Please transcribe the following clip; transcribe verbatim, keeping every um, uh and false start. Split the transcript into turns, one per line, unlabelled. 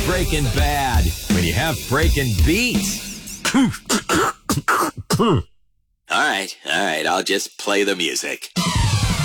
Breaking Bad when you have breaking beats?
All right, all right, I'll just play the music.